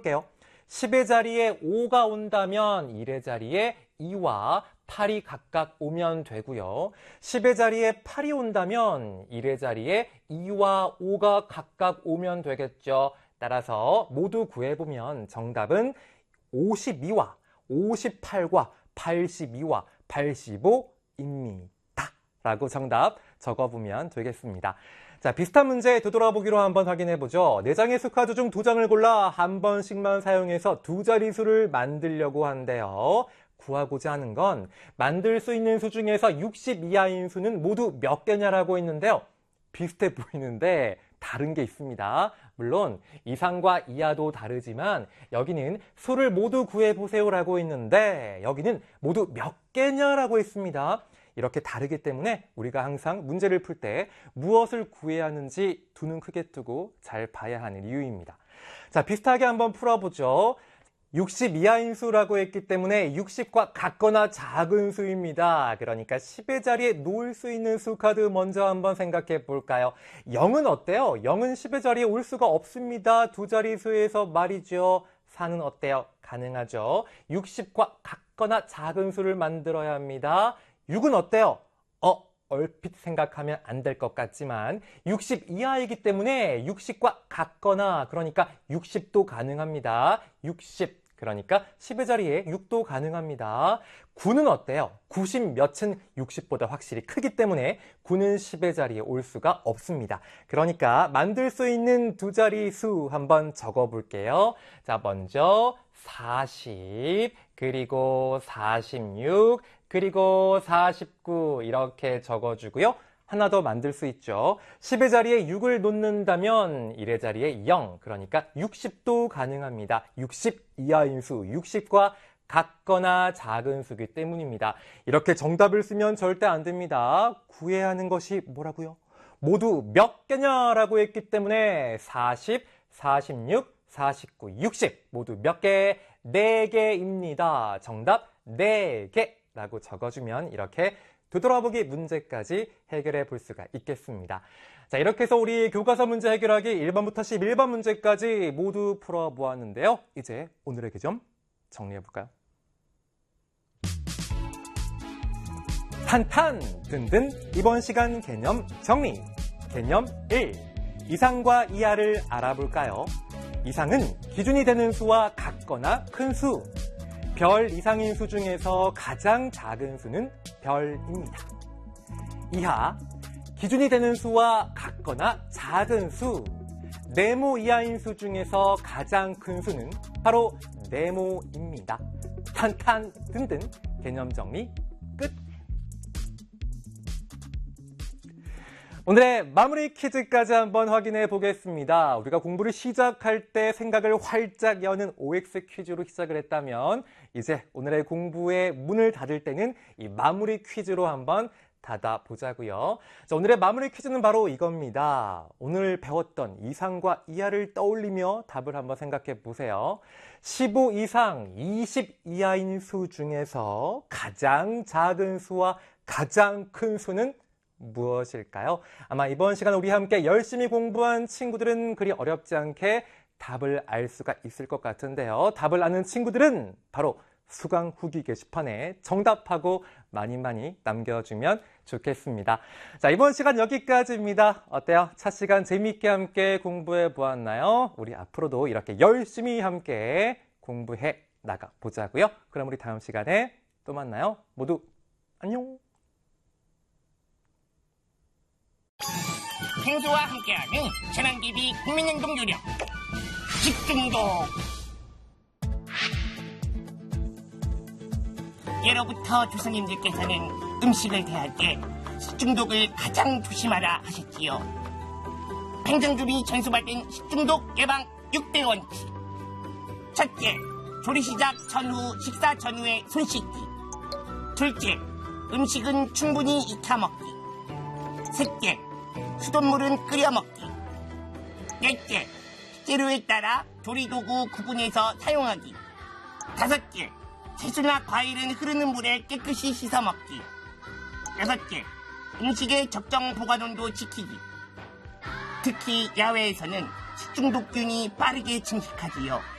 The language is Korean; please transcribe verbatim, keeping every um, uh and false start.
풀어볼게요. 십의 자리에 오가 온다면 일의 자리에 이와 팔이 각각 오면 되고요. 십의 자리에 팔이 온다면 일의 자리에 이와 오가 각각 오면 되겠죠. 따라서 모두 구해보면 정답은 오십이와 오십팔과 팔십이와 팔십오입니다. 라고 정답 적어보면 되겠습니다. 자, 비슷한 문제 되돌아보기로 한번 확인해보죠. 네 장의 수카드 중 두 장을 골라 한 번씩만 사용해서 두 자릿수를 만들려고 한대요. 구하고자 하는 건 만들 수 있는 수 중에서 육십 이하인 수는 모두 몇 개냐라고 했는데요. 비슷해 보이는데 다른 게 있습니다. 물론 이상과 이하도 다르지만 여기는 수를 모두 구해보세요라고 했는데 여기는 모두 몇 개냐라고 했습니다. 이렇게 다르기 때문에 우리가 항상 문제를 풀 때 무엇을 구해야 하는지 두 눈 크게 뜨고 잘 봐야 하는 이유입니다. 자, 비슷하게 한번 풀어보죠. 육십 이하인 수라고 했기 때문에 육십과 같거나 작은 수입니다. 그러니까 십의 자리에 놓을 수 있는 수 카드 먼저 한번 생각해 볼까요? 영은 어때요? 영은 십의 자리에 올 수가 없습니다. 두 자릿수에서 말이죠. 사는 어때요? 가능하죠. 육십과 같거나 작은 수를 만들어야 합니다. 육은 어때요? 어, 얼핏 생각하면 안 될 것 같지만 육십 이하이기 때문에 육십과 같거나 그러니까 육십도 가능합니다. 육십 그러니까 십의 자리에 육도 가능합니다. 구는 어때요? 구십 몇은 육십보다 확실히 크기 때문에 구는 십의 자리에 올 수가 없습니다. 그러니까 만들 수 있는 두 자리 수 한번 적어볼게요. 자, 먼저 사십 그리고 사십육 그리고 사십구 이렇게 적어주고요. 하나 더 만들 수 있죠. 십의 자리에 육을 놓는다면 일의 자리에 영, 그러니까 육십도 가능합니다. 육십 이하인 수, 육십과 같거나 작은 수기 때문입니다. 이렇게 정답을 쓰면 절대 안 됩니다. 구해야 하는 것이 뭐라고요? 모두 몇 개냐라고 했기 때문에 사십, 사십육, 사십구, 육십 모두 몇 개? 네 개입니다. 정답 네 개라고 적어주면 이렇게 되돌아보기 문제까지 해결해 볼 수가 있겠습니다. 자, 이렇게 해서 우리 교과서 문제 해결하기 일 번부터 십일 번 문제까지 모두 풀어보았는데요. 이제 오늘의 개점 정리해 볼까요? 탄탄 든든 이번 시간 개념 정리. 개념 일. 이상과 이하를 알아볼까요? 이상은 기준이 되는 수와 같거나 큰 수. 별 이상인 수 중에서 가장 작은 수는 별입니다. 이하, 기준이 되는 수와 같거나 작은 수. 네모 이하인 수 중에서 가장 큰 수는 바로 네모입니다. 탄탄 든든 개념 정리 끝. 오늘의 마무리 퀴즈까지 한번 확인해 보겠습니다. 우리가 공부를 시작할 때 생각을 활짝 여는 오엑스 퀴즈로 시작을 했다면 이제 오늘의 공부의 문을 닫을 때는 이 마무리 퀴즈로 한번 닫아보자고요. 자, 오늘의 마무리 퀴즈는 바로 이겁니다. 오늘 배웠던 이상과 이하를 떠올리며 답을 한번 생각해 보세요. 십오 이상, 이십 이하인 수 중에서 가장 작은 수와 가장 큰 수는 무엇일까요? 아마 이번 시간 우리 함께 열심히 공부한 친구들은 그리 어렵지 않게 답을 알 수가 있을 것 같은데요. 답을 아는 친구들은 바로 수강 후기 게시판에 정답하고 많이 많이 남겨주면 좋겠습니다. 자, 이번 시간 여기까지입니다. 어때요? 첫 시간 재미있게 함께 공부해 보았나요? 우리 앞으로도 이렇게 열심히 함께 공부해 나가 보자고요. 그럼 우리 다음 시간에 또 만나요. 모두 안녕. 생수와 함께하는 재난기비 국민행동 요령 집중독. 예로부터 조상님들께서는 음식을 대할 때 식중독을 가장 조심하라 하셨지요. 행정주비 전수받은 식중독 예방 육 대 원칙. 첫째, 조리 시작 전후, 식사 전후에 손 씻기. 둘째, 음식은 충분히 익혀 먹기. 셋째, 수돗물은 끓여 먹기. 넷째, 재료에 따라 조리도구 구분해서 사용하기. 다섯째, 채소나 과일은 흐르는 물에 깨끗이 씻어 먹기. 여섯째, 음식의 적정 보관온도 지키기. 특히 야외에서는 식중독균이 빠르게 증식하지요.